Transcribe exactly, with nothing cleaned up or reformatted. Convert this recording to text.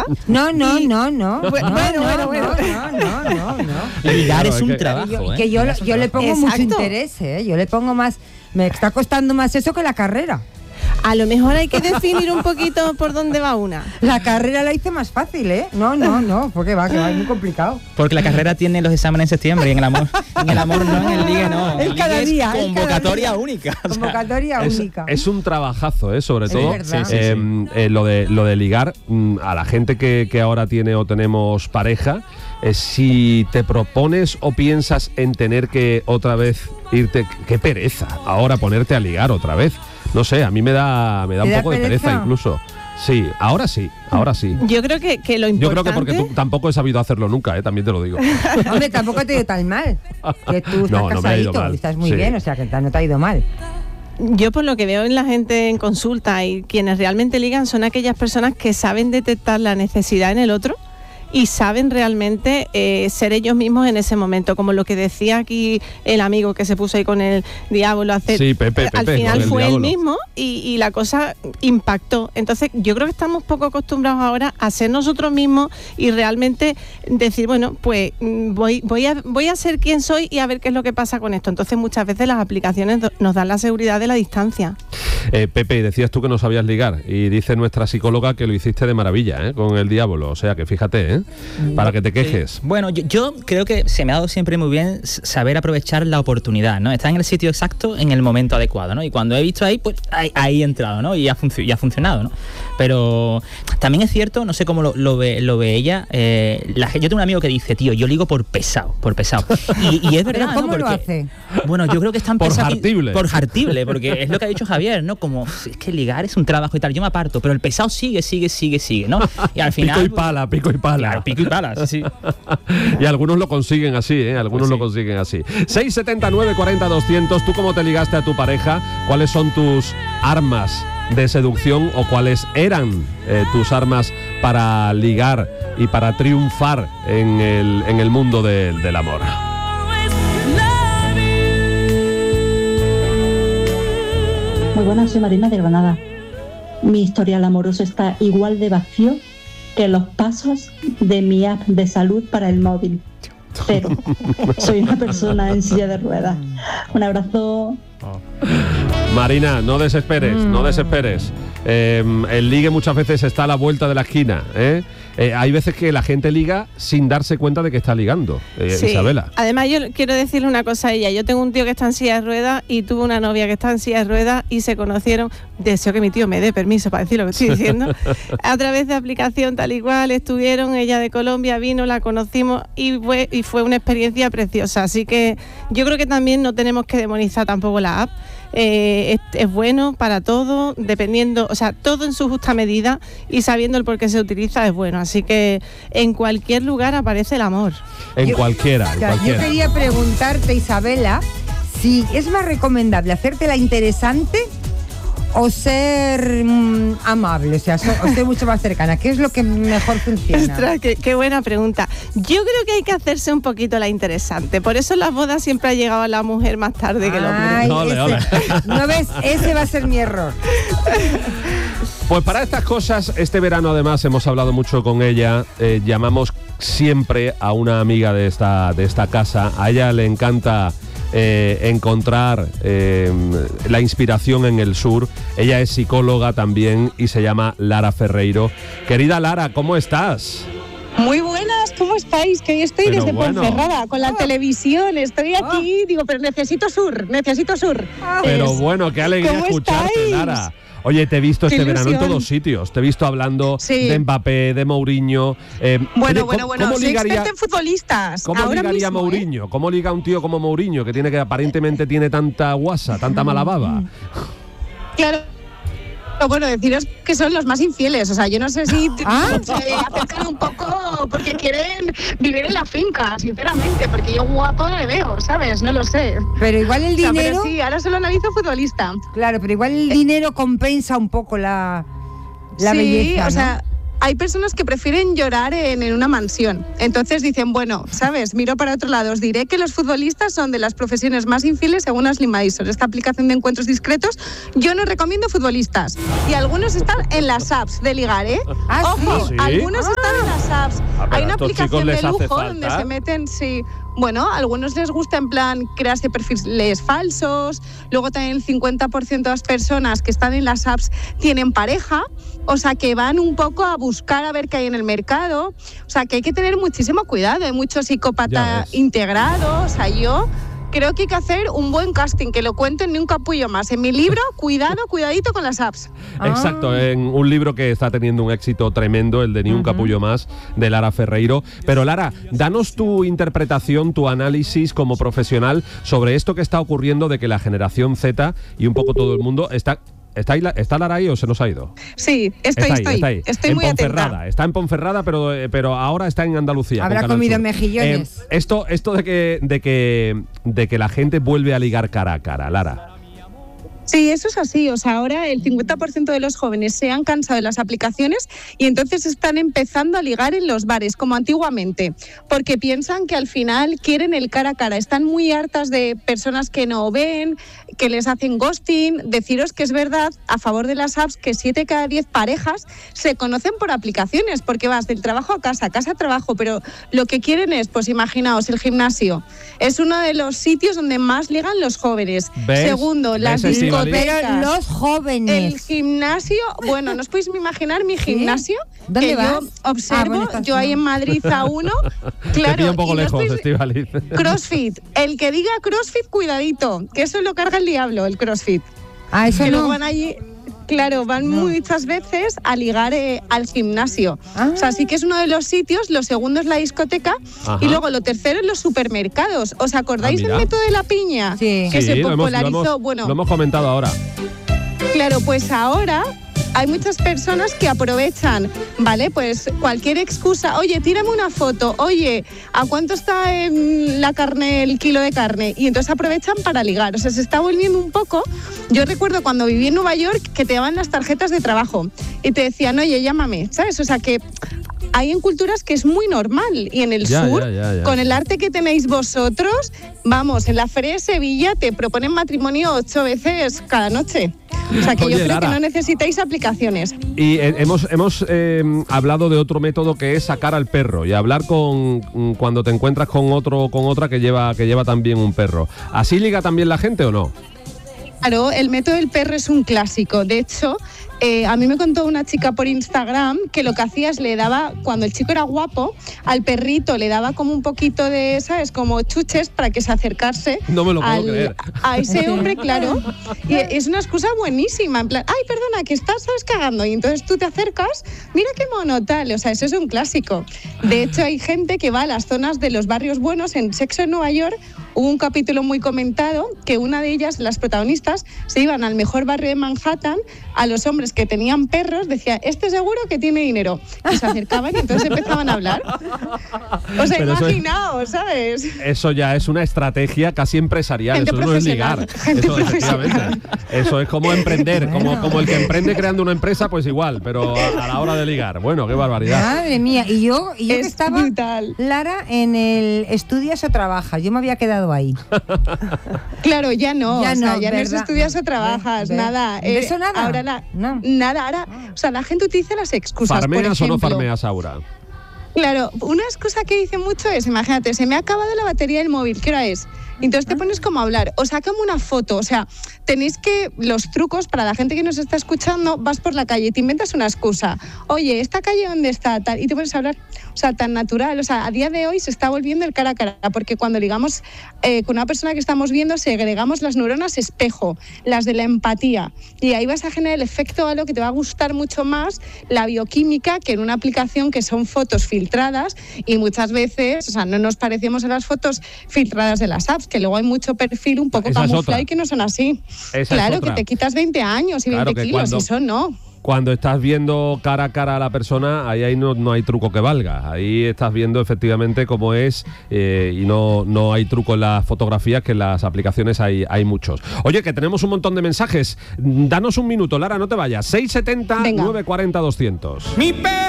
No, no, y, no, no. Bueno, no, bueno, no, bueno. No, no, no, no. Ligar Claro, es un que, trabajo, yo, ¿eh? que yo, yo le pongo Exacto. mucho interés, ¿eh? Yo le pongo más... Me está costando más eso que la carrera. A lo mejor hay que definir un poquito por dónde va una. La carrera la hice más fácil, ¿eh? No, no, no, porque va, que va, es muy complicado. Porque la carrera tiene los exámenes en septiembre y en el amor, en el amor no, en el ligue no. Es El ligue cada es día, es cada convocatoria día. única. o sea, Convocatoria Es, única. es un trabajazo, ¿eh? Sobre Es todo verdad. Sí, sí, eh, sí. eh, lo de lo de ligar mm, a la gente que, que ahora tiene o tenemos pareja. Eh, si te propones o piensas en tener que otra vez irte, qué pereza ahora ponerte a ligar otra vez. No sé, a mí me da me da ¿Te un da poco de pereza? pereza incluso. Sí, ahora sí, ahora sí. Yo creo que, que lo Yo importante... creo que porque tú tampoco he sabido hacerlo nunca, ¿eh? También te lo digo. Hombre, tampoco te ha ido tan mal. Que tú estás No, no me ha ido casadito, mal. estás muy Sí. bien, o sea que no te ha ido mal. Yo por lo que veo en la gente en consulta y quienes realmente ligan son aquellas personas que saben detectar la necesidad en el otro y saben realmente eh, ser ellos mismos en ese momento, como lo que decía aquí el amigo que se puso ahí con el diablo hace, Sí, Pepe, al Pepe, final con el fue él diablo. mismo y, y la cosa impactó. Entonces yo creo que estamos poco acostumbrados ahora a ser nosotros mismos y realmente decir, bueno, pues mm, voy, voy, a, voy a ser quien soy y a ver qué es lo que pasa con esto. Entonces muchas veces las aplicaciones do- nos dan la seguridad de la distancia. Eh, Pepe, decías tú que no sabías ligar y dice nuestra psicóloga que lo hiciste de maravilla, ¿eh? Con el diablo, o sea que fíjate, ¿eh? Para que te quejes. Bueno, yo, yo creo que se me ha dado siempre muy bien s- saber aprovechar la oportunidad, ¿no? Estar en el sitio exacto, en el momento adecuado, ¿no? Y cuando he visto ahí, pues ahí, ahí he entrado, ¿no? Y ha, func- y ha funcionado, ¿no? Pero también es cierto, no sé cómo lo, lo, ve, lo ve ella, eh, la, yo tengo un amigo que dice, tío, yo ligo por pesado, por pesado. Y, y es verdad, ¿Pero cómo ¿no? lo Porque, hace? bueno, yo creo que es tan Por pesado. jartible. Por jartible, porque es lo que ha dicho Javier, ¿no? Como, es que ligar es un trabajo y tal, yo me aparto, pero el pesado sigue, sigue, sigue, sigue, ¿no? Y al final... Pico y pala, pico y pala. Claro, pico y pala, sí, sí. Y algunos lo consiguen así, ¿eh? Algunos Pues sí. lo consiguen así. seis setenta y nueve cuarenta doscientos. ¿Tú cómo te ligaste a tu pareja? ¿Cuáles son tus armas de seducción o cuáles eran eh, tus armas para ligar y para triunfar en el, en el mundo de- del amor? Muy buenas, soy Marina de Granada. Mi historial amoroso está igual de vacío que los pasos de mi app de salud para el móvil. Pero soy una persona en silla de ruedas. Un abrazo. Marina, no desesperes, no desesperes. Eh, el ligue muchas veces está a la vuelta de la esquina, ¿eh? Eh, hay veces que la gente liga sin darse cuenta de que está ligando, eh, Sí. Isabela. Además, yo quiero decirle una cosa a ella. Yo tengo un tío que está en silla de ruedas y tuve una novia que está en silla de ruedas y se conocieron. Deseo que mi tío me dé permiso para decir lo que estoy diciendo. A través de aplicación tal y cual, estuvieron, ella de Colombia vino, la conocimos y fue, y fue una experiencia preciosa. Así que yo creo que también no tenemos que demonizar tampoco la app. Eh, es, es bueno para todo, dependiendo, o sea, todo en su justa medida y sabiendo el por qué se utiliza es bueno. Así que en cualquier lugar aparece el amor. En Yo- cualquiera, en O sea, yo cualquiera. quería preguntarte, Isabela, si es más recomendable hacértela interesante o ser mm, amable, o sea, so- o ser mucho más cercana. ¿Qué es lo que mejor funciona? Ostras, qué, qué buena pregunta. Yo creo que hay que hacerse un poquito la interesante. Por eso en las bodas siempre ha llegado la mujer más tarde que el hombre. Ay, Ole, ese- ole. ¿No ves? Ese va a ser mi error. Pues para estas cosas, este verano además hemos hablado mucho con ella, eh, llamamos siempre a una amiga de esta, de esta casa, a ella le encanta eh, encontrar eh, la inspiración en el sur, ella es psicóloga también y se llama Lara Ferreiro. Querida Lara, ¿cómo estás? Muy buenas, ¿cómo estáis? Que hoy estoy Pero desde bueno. Ponferrada con la televisión. Estoy aquí, digo, pero necesito sur, necesito sur. Pero Es- bueno, qué alegría ¿cómo escucharte, estáis? Lara. Oye, te he visto Qué este verano en ilusión. todos sitios. Te he visto hablando Sí. de Mbappé, de Mourinho. eh, Bueno, oye, bueno, ¿cómo- bueno, ¿Cómo soy ligaría, experta en futbolistas. ¿cómo ahora ligaría mismo, ¿eh? Mourinho? ¿Cómo liga un tío como Mourinho, que tiene que aparentemente tiene tanta guasa, tanta mala baba? Claro. Pero bueno, deciros que son los más infieles. O sea, yo no sé si Ah. se acercan un poco porque quieren vivir en la finca, sinceramente. Porque yo guapo no le veo, ¿sabes? No lo sé. Pero igual el O sea, dinero... pero sí, ahora solo analizo futbolista. Claro, pero igual el dinero compensa un poco la, la sí, belleza, o ¿no? sea, hay personas que prefieren llorar en, en una mansión. Entonces dicen, bueno, ¿sabes? Miro para otro lado. Os diré que los futbolistas son de las profesiones más infieles según Ashley Madison. Esta aplicación de encuentros discretos, yo no recomiendo futbolistas. Y algunos están en las apps de ligar, ¿eh? ¿Ah, Ojo, sí? algunos están en las apps. Ah, Hay una a estos chicos aplicación les de hace lujo falta. donde se meten, sí. Bueno, a algunos les gusta en plan crearse perfiles falsos. Luego también el cincuenta por ciento de las personas que están en las apps tienen pareja. O sea, que van un poco a buscar a ver qué hay en el mercado. O sea, que hay que tener muchísimo cuidado. Hay mucho psicópata integrado. O sea, yo creo que hay que hacer un buen casting, que lo cuenten ni un capullo más. En mi libro, cuidado, cuidadito con las apps. Exacto, en un libro que está teniendo un éxito tremendo, el de Ni un capullo más, de Lara Ferreiro. Pero Lara, danos tu interpretación, tu análisis como profesional sobre esto que está ocurriendo de que la generación Z y un poco todo el mundo está... ¿Está, ahí, ¿Está Lara ahí o se nos ha ido? Sí, estoy, está ahí, estoy. Está, ahí. Estoy en muy Ponferrada. atenta. Está en Ponferrada, pero, pero ahora está en Andalucía. Habrá con Canal comido Sur. mejillones. Eh, esto esto de, que, de, que, de que la gente vuelve a ligar cara a cara, Lara. Sí, eso es así. O sea, ahora el cincuenta por ciento de los jóvenes se han cansado de las aplicaciones y entonces están empezando a ligar en los bares, como antiguamente, porque piensan que al final quieren el cara a cara. Están muy hartas de personas que no ven, que les hacen ghosting. Deciros que es verdad, a favor de las apps, que siete de cada diez parejas se conocen por aplicaciones, porque vas del trabajo a casa, casa a trabajo, pero lo que quieren es, pues imaginaos, el gimnasio. Es uno de los sitios donde más ligan los jóvenes. ¿Ves? Segundo, las ¿Ves, Estíbaliz? Pero los jóvenes. El gimnasio, bueno, ¿no os podéis imaginar mi gimnasio? ¿Dónde que vas? yo observo, Ah, bueno, estás yo ahí en Madrid a uno, claro. Te pilla un poco y no os lejos, podéis- Estíbaliz. CrossFit, el que diga CrossFit, cuidadito, que eso lo carga el diablo, el CrossFit. Ah, eso Que luego no. van allí, claro, van No. muchas veces a ligar eh, al gimnasio. Ah. O sea, sí que es uno de los sitios, lo segundo es la discoteca Ajá. y luego lo tercero es los supermercados. ¿Os acordáis Ah, del mira. método de la piña? Sí. Que Sí, se lo hemos, lo popularizó, hemos- bueno, lo hemos comentado ahora. claro, pues ahora hay muchas personas que aprovechan, ¿vale? Pues cualquier excusa, oye, tírame una foto, oye, ¿a cuánto está en la carne, el kilo de carne? Y entonces aprovechan para ligar. O sea, se está volviendo un poco... Yo recuerdo cuando viví en Nueva York que te daban las tarjetas de trabajo y te decían, oye, llámame, ¿sabes? O sea, que hay en culturas que es muy normal y en el Ya, sur, ya, ya, ya. con el arte que tenéis vosotros, vamos, en la Feria de Sevilla te proponen matrimonio ocho veces cada noche. O sea, que Oye, yo creo Lara. que no necesitáis aplicaciones. Y eh, hemos, hemos eh, hablado de otro método que es sacar al perro y hablar con mm, cuando te encuentras con otro o con otra que lleva, que lleva también un perro. ¿Así liga también la gente o no? Claro, el método del perro es un clásico. De hecho, eh, a mí me contó una chica por Instagram que lo que hacía es le daba, cuando el chico era guapo, al perrito le daba como un poquito de, ¿sabes? Como chuches para que se acercase No me lo puedo al- creer. a ese hombre, claro. Y es una excusa buenísima, en plan, ay, perdona, que estás, ¿sabes? Cagando. Y entonces tú te acercas, mira qué mono tal. O sea, eso es un clásico. De hecho, hay gente que va a las zonas de los barrios buenos. En Sexo en Nueva York hubo un capítulo muy comentado que una de ellas, las protagonistas, se iban al mejor barrio de Manhattan, a los hombres que tenían perros, decía, este seguro que tiene dinero. Y se acercaban y entonces empezaban a hablar. O sea, Pero eso es- imaginaos, ¿sabes? Eso ya es una estrategia casi empresarial, Gente eso no es ligar. profesional, gente Eso, efectivamente. Eso es como emprender, como, como el que emprende creando una empresa, pues igual, pero a, a la hora de ligar. Bueno, qué barbaridad. Madre mía. Y yo, y yo que Es estaba, brutal. Lara, en el estudias o trabajas. Yo me había quedado ahí. Claro, ya no, Ya o sea, no, ya no es ¿verdad? estudias o trabajas, Ve- ve- nada. ¿de eso nada? Ahora la, No. nada, ahora, o sea, la gente utiliza las excusas, por ¿Farmeas o no ejemplo. farmeas, Aura? Claro, una excusa que dicen mucho es, imagínate, se me ha acabado la batería del móvil, ¿qué hora es? Entonces te pones como a hablar, o sácame una foto, o sea, tenéis que, los trucos, para la gente que nos está escuchando, vas por la calle, te inventas una excusa, oye, ¿esta calle dónde está? Tal, y te pones a hablar, o sea, tan natural, o sea, a día de hoy se está volviendo el cara a cara, porque cuando ligamos eh, con una persona que estamos viendo, segregamos las neuronas espejo, las de la empatía, y ahí vas a generar el efecto halo que te va a gustar mucho más la bioquímica que en una aplicación que son fotos filtradas, y muchas veces, o sea, no nos parecemos a las fotos filtradas de las apps, que luego hay mucho perfil un poco Esa es camuflado otra. y que no son así. Esa es claro, otra. que te quitas veinte años y Claro, veinte que kilos, cuando- eso no. Cuando estás viendo cara a cara a la persona, ahí, ahí no, no hay truco que valga. Ahí estás viendo efectivamente cómo es eh, y no, no hay truco en las fotografías, que en las aplicaciones hay, hay muchos. Oye, que tenemos un montón de mensajes. Danos un minuto, Lara, no te vayas. seis setenta, Venga. nueve cuarenta, doscientos.